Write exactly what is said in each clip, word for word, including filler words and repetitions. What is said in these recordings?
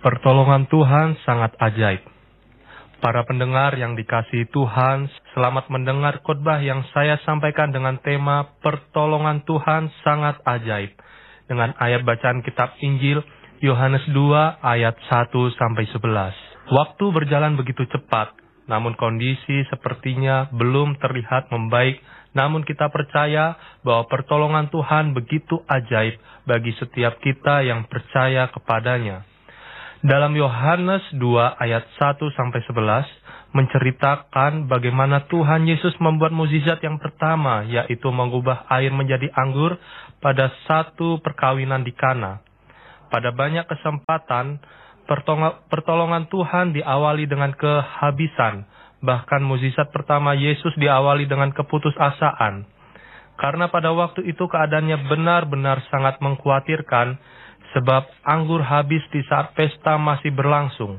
Pertolongan Tuhan sangat ajaib. Para pendengar yang dikasihi Tuhan, selamat mendengar khotbah yang saya sampaikan dengan tema Pertolongan Tuhan sangat ajaib, dengan ayat bacaan kitab Injil Yohanes dua ayat satu sampai sebelas. Waktu berjalan begitu cepat, namun kondisi sepertinya belum terlihat membaik, namun kita percaya bahwa pertolongan Tuhan begitu ajaib bagi setiap kita yang percaya kepadanya. Dalam Yohanes dua ayat satu sampai sebelas menceritakan bagaimana Tuhan Yesus membuat mukjizat yang pertama, yaitu mengubah air menjadi anggur pada satu perkawinan di Kana. Pada banyak kesempatan, pertolongan Tuhan diawali dengan kehabisan. Bahkan mukjizat pertama Yesus diawali dengan keputusasaan. Karena pada waktu itu keadaannya benar-benar sangat mengkhawatirkan, sebab anggur habis di saat pesta masih berlangsung.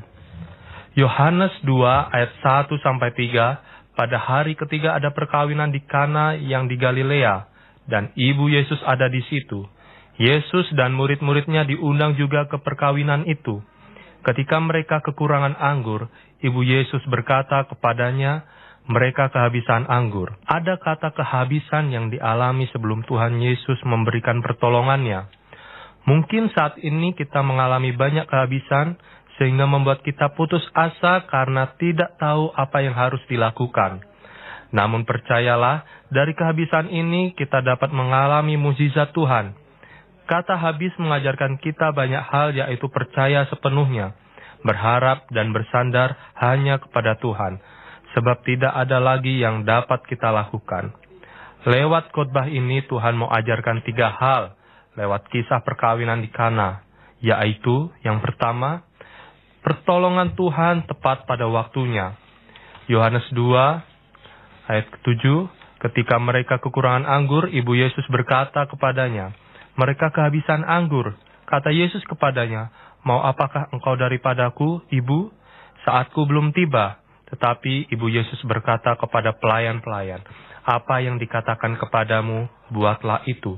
Yohanes dua ayat satu sampai tiga, pada hari ketiga ada perkawinan di Kana yang di Galilea, dan ibu Yesus ada di situ. Yesus dan murid-muridnya diundang juga ke perkawinan itu. Ketika mereka kekurangan anggur, ibu Yesus berkata kepadanya, mereka kehabisan anggur. Ada kata kehabisan yang dialami sebelum Tuhan Yesus memberikan pertolongannya. Mungkin saat ini kita mengalami banyak kehabisan, sehingga membuat kita putus asa karena tidak tahu apa yang harus dilakukan. Namun percayalah, dari kehabisan ini kita dapat mengalami mukjizat Tuhan. Kata habis mengajarkan kita banyak hal, yaitu percaya sepenuhnya, berharap dan bersandar hanya kepada Tuhan, sebab tidak ada lagi yang dapat kita lakukan. Lewat khotbah ini Tuhan mau ajarkan tiga hal, lewat kisah perkawinan di Kana, yaitu yang pertama, pertolongan Tuhan tepat pada waktunya. Yohanes dua ayat ketujuh, ketika mereka kekurangan anggur, ibu Yesus berkata kepadanya, mereka kehabisan anggur. Kata Yesus kepadanya, mau apakah engkau daripadaku, ibu? Saatku belum tiba. Tetapi ibu Yesus berkata kepada pelayan-pelayan, apa yang dikatakan kepadamu, buatlah itu.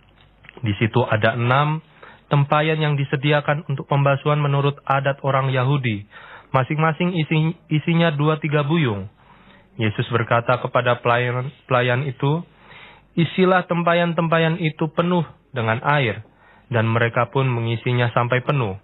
Di situ ada enam tempayan yang disediakan untuk pembasuhan menurut adat orang Yahudi. Masing-masing isi, isinya dua tiga buyung. Yesus berkata kepada pelayan, pelayan itu, isilah tempayan-tempayan itu penuh dengan air, dan mereka pun mengisinya sampai penuh.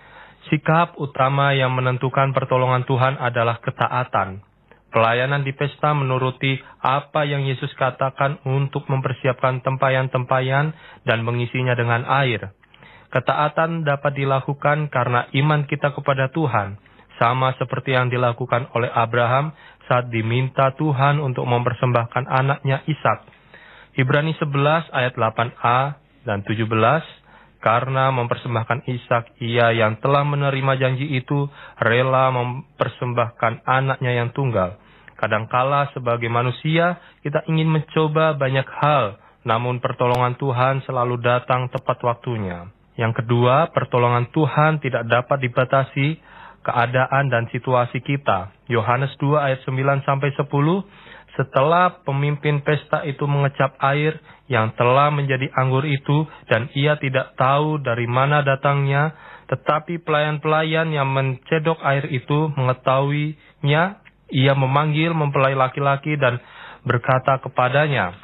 Sikap utama yang menentukan pertolongan Tuhan adalah ketaatan. Pelayanan di pesta menuruti apa yang Yesus katakan untuk mempersiapkan tempayan-tempayan dan mengisinya dengan air. Ketaatan dapat dilakukan karena iman kita kepada Tuhan, sama seperti yang dilakukan oleh Abraham saat diminta Tuhan untuk mempersembahkan anaknya Ishak. Ibrani sebelas ayat delapan a dan tujuh belas, karena mempersembahkan Ishak, ia yang telah menerima janji itu rela mempersembahkan anaknya yang tunggal. Kadangkala sebagai manusia, kita ingin mencoba banyak hal, namun pertolongan Tuhan selalu datang tepat waktunya. Yang kedua, pertolongan Tuhan tidak dapat dibatasi keadaan dan situasi kita. Yohanes dua ayat sembilan sampai sepuluh, setelah pemimpin pesta itu mengecap air yang telah menjadi anggur itu, dan ia tidak tahu dari mana datangnya, tetapi pelayan-pelayan yang mencedok air itu mengetahuinya, ia memanggil mempelai laki-laki dan berkata kepadanya,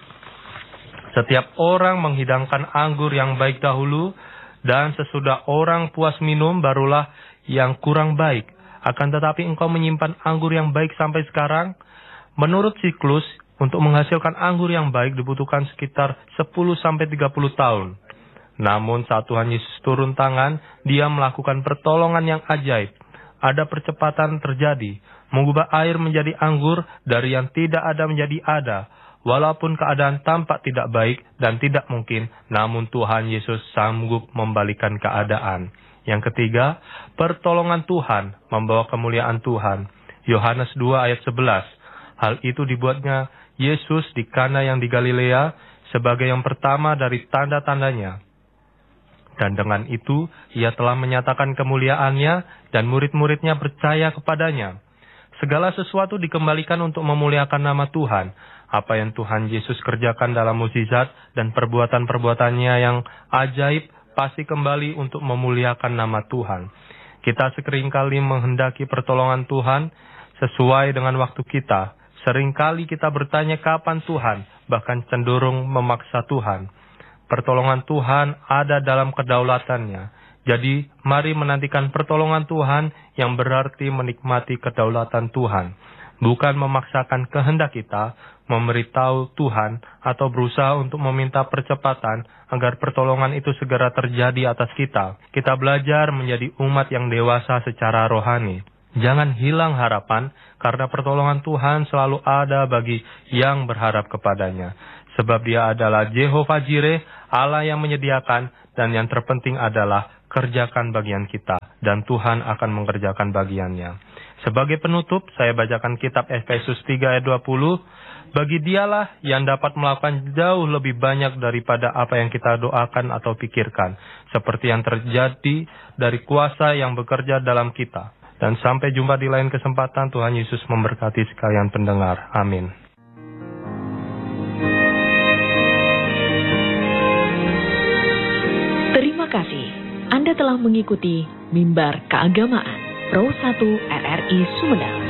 setiap orang menghidangkan anggur yang baik dahulu, dan sesudah orang puas minum, barulah yang kurang baik. Akan tetapi engkau menyimpan anggur yang baik sampai sekarang. Menurut siklus, untuk menghasilkan anggur yang baik dibutuhkan sekitar sepuluh sampai tiga puluh tahun. Namun saat Tuhan Yesus turun tangan, dia melakukan pertolongan yang ajaib. Ada percepatan terjadi, mengubah air menjadi anggur, dari yang tidak ada menjadi ada. Walaupun keadaan tampak tidak baik dan tidak mungkin, namun Tuhan Yesus sanggup membalikan keadaan. Yang ketiga, pertolongan Tuhan membawa kemuliaan Tuhan. Yohanes dua ayat sebelas. Hal itu dibuatnya Yesus di Kana yang di Galilea sebagai yang pertama dari tanda-tandanya. Dan dengan itu, ia telah menyatakan kemuliaannya dan murid-muridnya percaya kepadanya. Segala sesuatu dikembalikan untuk memuliakan nama Tuhan. Apa yang Tuhan Yesus kerjakan dalam mukjizat dan perbuatan-perbuatannya yang ajaib pasti kembali untuk memuliakan nama Tuhan. Kita seringkali menghendaki pertolongan Tuhan sesuai dengan waktu kita. Seringkali kita bertanya kapan Tuhan, bahkan cenderung memaksa Tuhan. Pertolongan Tuhan ada dalam kedaulatannya. Jadi, mari menantikan pertolongan Tuhan yang berarti menikmati kedaulatan Tuhan. Bukan memaksakan kehendak kita, memberitahu Tuhan, atau berusaha untuk meminta percepatan agar pertolongan itu segera terjadi atas kita. Kita belajar menjadi umat yang dewasa secara rohani. Jangan hilang harapan, karena pertolongan Tuhan selalu ada bagi yang berharap kepadanya. Sebab Dia adalah Jehovah Jireh, Allah yang menyediakan, dan yang terpenting adalah kerjakan bagian kita, dan Tuhan akan mengerjakan bagiannya. Sebagai penutup, saya bacakan kitab Efesus tiga ayat dua puluh. Bagi Dialah yang dapat melakukan jauh lebih banyak daripada apa yang kita doakan atau pikirkan, seperti yang terjadi dari kuasa yang bekerja dalam kita. Dan sampai jumpa di lain kesempatan, Tuhan Yesus memberkati sekalian pendengar. Amin. Terima kasih. Anda telah mengikuti Mimbar Keagamaan Pro satu R R I Sumedang.